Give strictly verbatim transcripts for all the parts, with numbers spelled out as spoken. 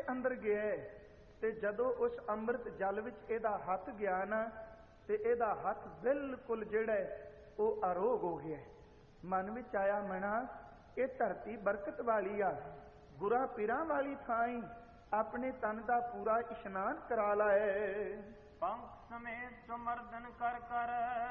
ਅੰਦਰ ਗਿਆ ਤੇ ਜਦੋਂ ਉਸ ਅੰਮ੍ਰਿਤ ਜਲ ਵਿੱਚ ਇਹਦਾ ਹੱਥ ਗਿਆ ਨਾ ਤੇ ਇਹਦਾ ਹੱਥ ਬਿਲਕੁਲ ਜਿਹੜਾ ਉਹ ਅਰੋਗ ਹੋ ਗਿਆ। ਮਨ ਵਿੱਚ ਆਇਆ, ਮਣਾ ਇਹ ਧਰਤੀ ਬਰਕਤ ਵਾਲੀ ਆ, ਗੁਰਾਂ ਪੀਰਾਂ ਵਾਲੀ ਥਾਂ ਹੀ ਆਪਣੇ ਤਨ ਦਾ ਪੂਰਾ ਇਸ਼ਨਾਨ ਕਰਾ ਲਾਏ। ਪੰਖ ਸਮੇਤ ਸੁਮਰਦਨ ਕਰ ਕਰ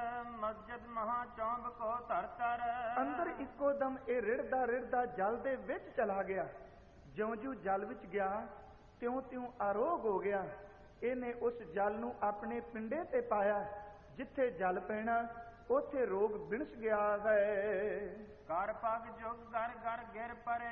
ਮਸਜਿਦ ਮਹਾ ਚੌਂਬ ਕੋ ਧਰ ਧਰ। ਅੰਦਰ ਇੱਕੋ ਦਮ ਇਹ ਰਿੜਦਾ ਰਿੜਦਾ ਜਲ ਦੇ ਵਿੱਚ ਚਲਾ ਗਿਆ। ਜਿਉਂ ਜਿਉਂ ਜਲ ਵਿੱਚ ਗਿਆ ਤਿਉਂ ਤਿਉਂ ਆਰੋਗ ਹੋ ਗਿਆ। ਇਹਨੇ ਉਸ ਜਲ ਨੂੰ ਆਪਣੇ ਪਿੰਡੇ ਤੇ ਪਾਇਆ, ਜਿੱਥੇ ਜਲ ਪੈਣਾ ਉੱਥੇ ਰੋਗ ਬਿਣਸ ਗਿਆ ਹੈ। ਕਰ ਪਗ ਜੁਗ ਗਰ ਗਰ ਗਿਰ ਪਰੇ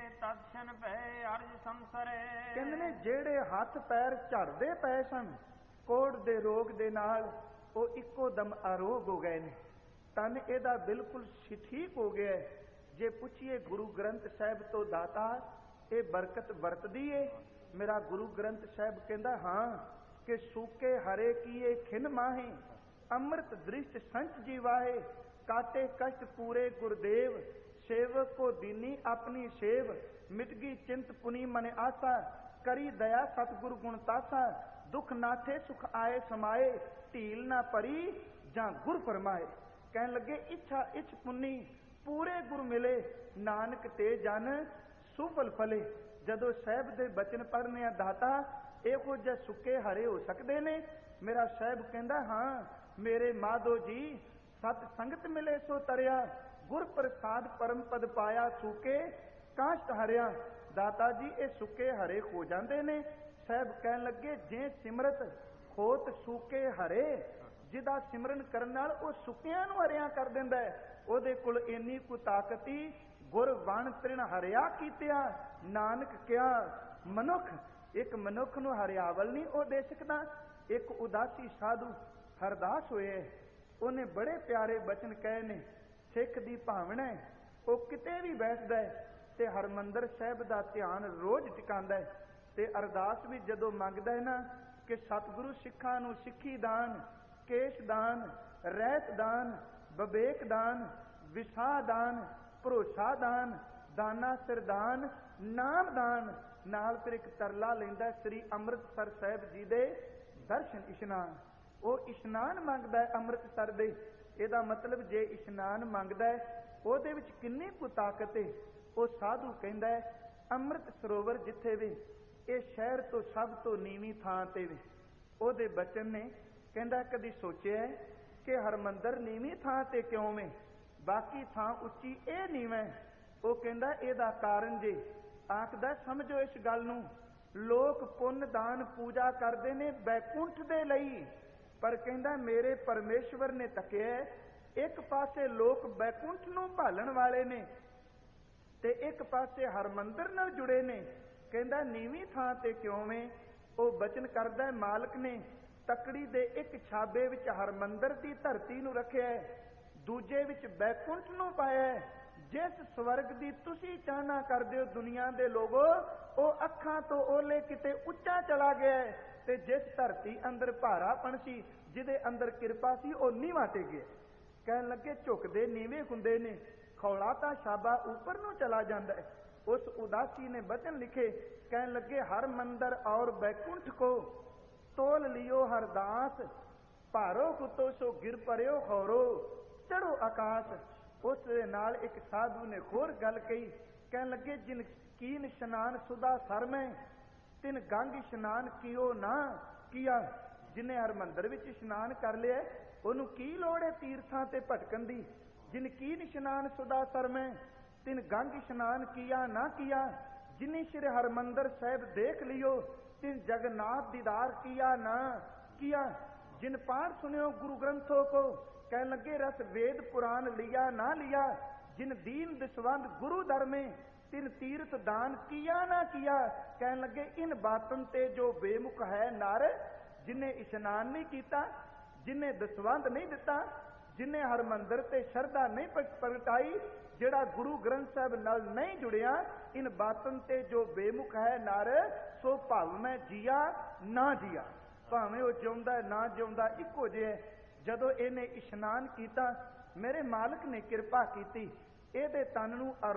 ਤਦਸ਼ਨ ਭੈ ਅਰਜ ਸੰਸਰੇ। ਕਹਿੰਦੇ ਨੇ ਜਿਹੜੇ ਹੱਥ ਪੈਰ ਝੜਦੇ ਪਏ ਸਨ ਕੋੜ ਦੇ ਰੋਗ ਦੇ ਨਾਲ, ਉਹ ਇੱਕੋ ਦਮ ਆਰੋਗ ਹੋ ਗਏ ਨੇ। ਤਨ ਇਹਦਾ ਬਿਲਕੁਲ ਠੀਕ ਹੋ ਗਿਆ। ਜੇ ਪੁੱਛੀਏ ਗੁਰੂ ਗ੍ਰੰਥ ਸਾਹਿਬ ਤੋਂ, ਦਾਤਾ ਇਹ ਬਰਕਤ ਵਰਤਦੀ ਏ? ਮੇਰਾ ਗੁਰੂ ਗ੍ਰੰਥ ਸਾਹਿਬ ਕਹਿੰਦਾ ਹਾਂ, ਕਿ ਸੂਕੇ ਹਰੇ ਕੀਏ ਖਿਨ ਮਾਹੇ ਅੰਮ੍ਰਿਤ ਦ੍ਰਿਸ਼ਟ ਸੰਚ ਜੀਵਾਏ। ਕਾਟੇ ਕਸ਼ਟ ਪੂਰੇ ਗੁਰਦੇਵ ਸੇਵਕ ਕੋ ਦੀਨੀ ਆਪਣੀ ਸੇਵ। ਮਿਟ ਗਈ ਚਿੰਤ ਪੁਨੀ ਮਨ ਆਸਾ ਕਰੀ ਦਇਆ ਸਤਿਗੁਰ ਗੁਣ ਤਾਸਾ। ਦੁਖ ਨਾਥੇ ਸੁਖ ਆਏ ਸਮਾਏ ਢੀਲ ਨਾ ਭਰੀ ਜਾਂ ਗੁਰ ਫਰਮਾਏ। ਕਹਿਣ ਲੱਗੇ ਇੱਛਾ ਇੱਛ ਪੁੰਨੀ ਪੂਰੇ ਗੁਰ ਮਿਲੇ ਨਾਨਕ ਤੇ ਜਨ ਸੁਫਲ ਫਲੇ। ਜਦੋਂ ਸਾਹਿਬ ਦੇ ਬਚਨ ਪੜ੍ਹਨੇ ਆ ਦਾਤਾ, ਇਹੋ ਜਿਹੇ ਸੁੱਕੇ ਹਰੇ ਹੋ ਸਕਦੇ ਨੇ? ਮੇਰਾ ਸਾਹਿਬ ਕਹਿੰਦਾ ਹਾਂ, ਮੇਰੇ ਮਾਧੋ ਜੀ ਸਤ ਸੰਗਤ ਮਿਲੇ ਸੋ ਤਰਿਆ। ਗੁਰ ਪ੍ਰਸਾਦ ਪਰਮ ਪਦ ਪਾਇਆ ਸੂਕੇ ਕਾਸ਼ਟ ਹਰਿਆ। ਦਾਤਾ ਜੀ ਇਹ ਸੁੱਕੇ ਹਰੇ ਹੋ ਜਾਂਦੇ ਨੇ। ਸਾਹਿਬ ਕਹਿਣ ਲੱਗੇ ਜੇ ਸਿਮਰਤ ਹੋਤ ਸੂਕੇ ਹਰੇ, ਜਿਹਦਾ ਸਿਮਰਨ ਕਰਨ ਨਾਲ ਉਹ ਸੁੱਕਿਆਂ ਨੂੰ ਹਰਿਆ ਕਰ ਦਿੰਦਾ ਹੈ, ਉਹਦੇ ਕੋਲ ਇੰਨੀ ਕੁ ਤਾਕਤੀ ਗੁਰ ਵਣ ਤ੍ਰਿਣ ਹਰਿਆ ਕੀਤਿਆ। ਨਾਨਕ ਕਿਹਾ ਮਨੁੱਖ ਇੱਕ ਮਨੁੱਖ ਨੂੰ ਹਰਿਆਵਲ ਨਹੀਂ ਉਹ ਦੇ ਸਕਦਾ। ਇੱਕ ਉਦਾਸੀ ਸਾਧੂ ਹਰਦਾਸ ਹੋਏ, ਉਹਨੇ ਬੜੇ ਪਿਆਰੇ ਬਚਨ ਕਹੇ ਨੇ। ਸਿੱਖ ਦੀ ਭਾਵਨਾ ਉਹ ਕਿਤੇ ਵੀ ਬੈਠਦਾ ਹੈ ਤੇ ਹਰਮੰਦਰ ਸਾਹਿਬ ਦਾ ਧਿਆਨ ਰੋਜ਼ ਟਿਕਾਉਂਦਾ ਹੈ ਤੇ ਅਰਦਾਸ ਵੀ ਜਦੋਂ ਮੰਗਦਾ ਹੈ ਨਾ ਕਿ ਸਤਿਗੁਰੂ ਸਿੱਖਾਂ ਨੂੰ ਸਿੱਖੀ ਦਾਨ, ਕੇਸ਼ ਦਾਨ, ਰਹਿਤ ਦਾਨ, ਵਿਵੇਕ ਦਾਨ, ਵਿਸਾਹ ਦਾਨ, ਭਰੋਸਾ ਦਾਨ, ਦਾਨਾ ਸਿਰਦਾਨ, ਨਾਮ ਦਾਨ। ਨਾਲ ਫਿਰ ਇੱਕ ਤਰਲਾ ਲੈਂਦਾ ਸ੍ਰੀ ਅੰਮ੍ਰਿਤਸਰ ਸਾਹਿਬ ਜੀ ਦੇ ਦਰਸ਼ਨ ਇਸ਼ਨਾਨ। ਉਹ ਇਸ਼ਨਾਨ ਮੰਗਦਾ ਹੈ ਅੰਮ੍ਰਿਤਸਰ ਦੇ। ਇਹਦਾ ਮਤਲਬ ਜੇ ਇਸ਼ਨਾਨ ਮੰਗਦਾ ਹੈ ਉਹਦੇ ਵਿੱਚ ਕਿੰਨੀ ਕੁ ਤਾਕਤ ਹੈ। ਉਹ ਸਾਧੂ ਕਹਿੰਦਾ ਹੈ ਅੰਮ੍ਰਿਤ ਸਰੋਵਰ ਜਿੱਥੇ ਵੀ, ਇਹ ਸ਼ਹਿਰ ਤੋਂ ਸਭ ਤੋਂ ਨੀਵੀਂ ਥਾਂ ਤੇ ਵੀ। ਉਹਦੇ ਬਚਨ ਨੇ ਕਹਿੰਦਾ ਕਦੀ ਸੋਚਿਆ ਕਿ ਹਰਮੰਦਰ ਨੀਵੀਂ ਥਾਂ ਤੇ ਕਿਉਂ ਵੇ, ਬਾਕੀ ਥਾਂ ਉੱਚੀ ਇਹ ਨੀਵਾਂ? ਉਹ ਕਹਿੰਦਾ ਇਹਦਾ ਕਾਰਨ ਜੇ ਆਖਦਾ ਸਮਝੋ ਇਸ ਗੱਲ ਨੂੰ, ਲੋਕ ਪੁੰਨ ਦਾਨ ਪੂਜਾ ਕਰਦੇ ਨੇ ਬੈਕੁੰਠ ਦੇ ਲਈ, ਪਰ ਕਹਿੰਦਾ ਮੇਰੇ ਪਰਮੇਸ਼ਵਰ ਨੇ ਤੱਕਿਆ ਇੱਕ ਪਾਸੇ ਲੋਕ ਬੈਕੁੰਠ ਨੂੰ ਭਾਲਣ ਵਾਲੇ ਨੇ ਤੇ ਇੱਕ ਪਾਸੇ ਹਰਮੰਦਰ ਨਾਲ ਜੁੜੇ ਨੇ। ਕਹਿੰਦਾ ਨੀਵੀਂ ਥਾਂ ਤੇ ਕਿਉਂ ਵੇ? ਉਹ ਬਚਨ ਕਰਦਾ ਮਾਲਕ ਨੇ ਤਕੜੀ ਦੇ ਇੱਕ ਛਾਬੇ ਵਿੱਚ ਹਰਮੰਦਰ ਦੀ ਧਰਤੀ ਨੂੰ ਰੱਖਿਆ, ਦੂਜੇ ਵਿੱਚ ਬੈਕੁੰਠ ਨੂੰ ਪਾਇਆ। ਜਿਸ ਸਵਰਗ ਦੀ ਤੁਸੀਂ ਚਾਹਨਾ ਕਰਦੇ ਹੋ ਦੁਨੀਆ ਦੇ ਲੋਗੋ, ਉਹ ਅੱਖਾਂ ਤੋਂ ਓਲੇ ਕਿਤੇ ਉੱਚਾ ਚਲਾ ਗਿਆ ਤੇ ਜਿਸ ਧਰਤੀ ਅੰਦਰ ਭਾਰਾਪਣ ਸੀ, ਜਿਹਦੇ ਅੰਦਰ ਕਿਰਪਾ ਸੀ, ਉਹ ਨੀਵਾਂ ਤੇ ਗਿਆ। ਕਹਿਣ ਲੱਗੇ ਝੁਕਦੇ ਨੀਵੇਂ ਹੁੰਦੇ ਨੇ, ਖੌਲਾ ਤਾਂ ਛਾਬਾ ਉੱਪਰ ਨੂੰ ਚਲਾ ਜਾਂਦਾ ਹੈ। ਉਸ ਉਦਾਸੀ ਨੇ ਬਚਨ ਲਿਖੇ, ਕਹਿਣ ਲੱਗੇ ਹਰ ਮੰਦਰ ਔਰ ਬੈਕੁੰਠ ਕੋ ਤੋਲ ਲਿਓ ਹਰਦਾਸ, ਭਾਰੋ ਕੁੱਤੋ ਸੋ ਗਿਰ ਪਰਿਓ ਖੌਰੋ ਚੜੋ ਆਕਾਸ਼। ਉਸ ਦੇ ਨਾਲ ਇੱਕ ਸਾਧੂ ਨੇ ਹੋਰ ਗੱਲ ਕਹੀ, ਕਹਿਣ ਲੱਗੇ ਜਿਨ ਕੀਨ ਇਸ਼ਨਾਨ ਸੁਦਾ ਸਰ ਮੈਂ ਤਿਨ ਗੰਗ ਇਸ਼ਨਾਨ ਕੀਓ ਨਾ ਕੀਆ। ਜਿਹਨੇ ਹਰਮੰਦਰ ਵਿੱਚ ਇਸ਼ਨਾਨ ਕਰ ਲਿਆ ਉਹਨੂੰ ਕੀ ਲੋੜ ਹੈ ਤੀਰਥਾਂ ਤੇ ਭਟਕਣ ਦੀ। ਜਿਨ ਕੀਨ ਇਸ਼ਨਾਨ ਸੁਦਾ ਸਰ ਮੈਂ ਤਿਨ ਗੰਗ ਇਸ਼ਨਾਨ ਕੀਆ ਨਾ ਕੀਆ। ਜਿਨੀ ਸ਼੍ਰੀ ਹਰਮੰਦਰ ਸਾਹਿਬ ਦੇਖ ਲਿਓ ਤਿਨ ਜਗन्नाथ दीदार किया ना किया। जिन पाठ सुनियो गुरु ग्रंथों को, कहने लगे रस वेद पुराण लिया ना लिया। जिन दीन दसवंद गुरु दर में तिन तीर्थ दान किया ना किया। कहने लगे इन बातों ते जो बेमुख है नर, जिन्हें इशनान नहीं किया, जिन्हें दसवंद नहीं दिता, जिन्हें हरमंदर ते शरधा नहीं प्रगटाई, ਜਿਹੜਾ ਗੁਰੂ ਗ੍ਰੰਥ ਸਾਹਿਬ ਨਾਲ ਨਹੀਂ ਜੁੜਿਆ, ਇਨ ਬਾਤਨ ਤੇ ਜੋ ਬੇਮੁਖ ਹੈ ਨਰ, ਸੋ ਭਵ ਮੈਂ ਜੀਆ ਨਾ ਜੀਆ। ਭਾਵੇਂ ਉਹ ਜਿਉਂਦਾ ਨਾ ਜਿਉਂਦਾ ਇੱਕੋ ਜਿਹਾ। ਜਦੋਂ ਇਹਨੇ ਇਸ਼ਨਾਨ ਕੀਤਾ ਮੇਰੇ ਮਾਲਕ ਨੇ ਕਿਰਪਾ ਕੀਤੀ, ਇਹਦੇ ਤਨ ਨੂੰ